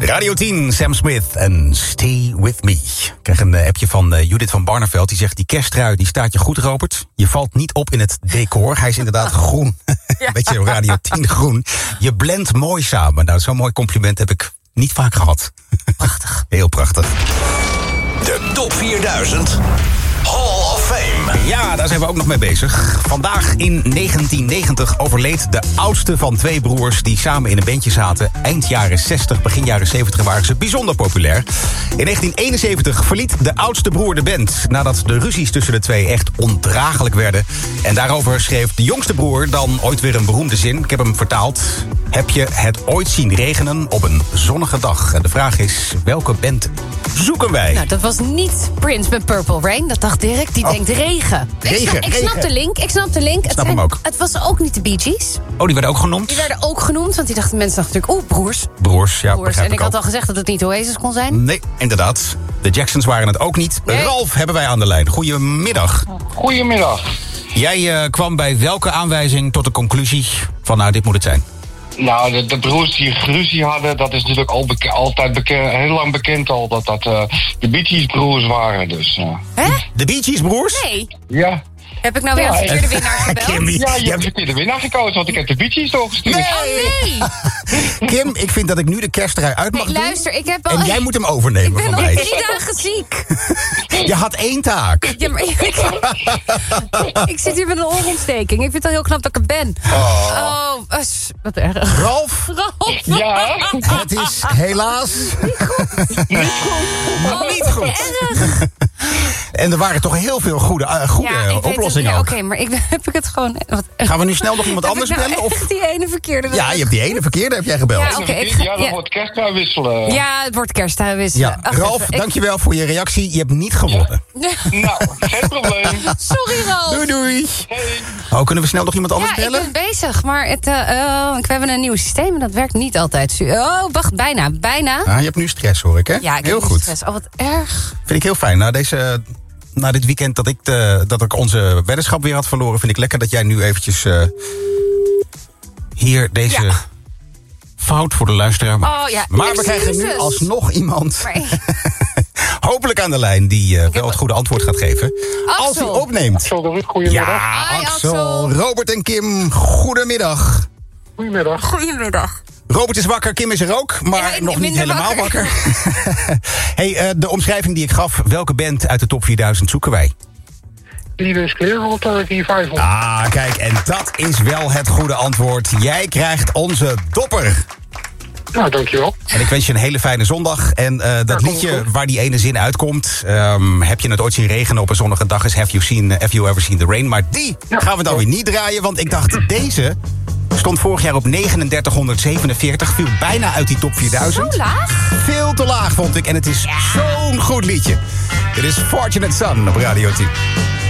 Radio 10, Sam Smith en Stay With Me. Ik krijg een appje van Judith van Barneveld. Die zegt, die kersttrui die staat je goed, Robert. Je valt niet op in het decor. Hij is inderdaad groen. Een beetje Radio 10 groen. Je blendt mooi samen. Nou, zo'n mooi compliment heb ik niet vaak gehad. Prachtig. Heel prachtig. De Top 4000 Hall of Fame. Ja, daar zijn we ook nog mee bezig. Vandaag in 1990 overleed de oudste van twee broers die samen in een bandje zaten. Eind jaren 60, begin jaren 70 waren ze bijzonder populair. In 1971 verliet de oudste broer de band nadat de ruzies tussen de twee echt ondraaglijk werden. En daarover schreef de jongste broer dan ooit weer een beroemde zin. Ik heb hem vertaald. Heb je het ooit zien regenen op een zonnige dag? En de vraag is, welke band zoeken wij? Nou, dat was niet Prince met Purple Rain. Dat dacht Dirk, die denkt regen. Ik snap de link, Snap hem ook. Het was ook niet de Bee Gees. Oh, die werden ook genoemd? Die werden ook genoemd, want die dachten mensen natuurlijk, broers. Broers, ja, begrijp En ik had ook. al gezegd dat het niet Oasis kon zijn. Nee, inderdaad. De Jacksons waren het ook niet. Nee. Ralf hebben wij aan de lijn. Goedemiddag. Goedemiddag. Jij kwam bij welke aanwijzing tot de conclusie van, nou, dit moet het zijn? Nou, de broers die ruzie hadden, dat is natuurlijk altijd bekend, heel lang bekend al dat de Bee Gees broers waren. Dus, Hè? De Bee Gees broers? Nee. ja. Heb ik nou weer een verkeerde winnaar gebeld? Kim, Ja, je hebt verkeerde winnaar gekozen, want ik heb de Bee Gees doorgestuurd. Nee! Kim, ik vind dat ik nu de kersttrui uit mag Nee, doen. luister, ik heb al... En jij moet hem Ik overnemen ben van al mij. 3 dagen ziek. Je had 1 taak. Ja, maar ik zit hier met een oorontsteking. Ik vind het al heel knap dat ik er ben. Wat erg. Ralf, Ralf. Ja, het is helaas niet goed. Erg. En er waren toch heel veel goede ik weet oplossingen het, ook. Oké, maar heb ik het gewoon... Gaan we nu snel nog iemand anders bellen? Of? Echt die ene verkeerde? Ja, je hebt die ene verkeerde heb jij gebeld. Ja, oké. dan wordt kersttrui wisselen. Ja, het wordt kersttrui wisselen. Ja, Wacht Ralf, even, dankjewel voor je reactie. Je hebt niet gewonnen. Nou, geen probleem. Sorry, Ralf. Doei, doei. Hey. Oh, kunnen we snel nog iemand anders Ja, bellen? ik ben bezig, maar we hebben een nieuw systeem en dat werkt niet altijd. Oh, wacht, bijna. Ah, je hebt nu stress, hoor ik, hè? Ja, ik heel heb goed. stress. Oh, wat erg. Vind ik heel fijn. Na dit weekend dat ik onze weddenschap weer had verloren, vind ik lekker dat jij nu eventjes hier deze fout voor de luisteraar maakt. Oh, ja, maar we krijgen nu excuses. alsnog iemand, Maar, hopelijk aan de lijn, die wel het goede antwoord gaat geven. Axel. Als hij opneemt. Zo, Ruud, goedemiddag. Ja, Hi, Axel, Axel. Robert en Kim, goedemiddag. Goedemiddag. goedemiddag. Robert is wakker, Kim is er ook, maar Ja, nog niet minder helemaal wakker. wakker. De omschrijving die ik gaf, welke band uit de top 4000 zoeken wij? Leaders Clear, Authority 500. Ah, kijk, en dat is wel het goede antwoord. Jij krijgt onze dopper. Nou, dankjewel. En ik wens je een hele fijne zondag. En dat komt liedje goed. waar die ene zin uitkomt... heb je het ooit zien regenen op een zonnige dag... is Have You Ever Seen the Rain? Maar die gaan we dan weer niet draaien. Want ik dacht, deze stond vorig jaar op 3947. Viel bijna uit die top 4000. Zo laag? Veel te laag, vond ik. En het is zo'n goed liedje. Dit is Fortunate Son op Radio 10.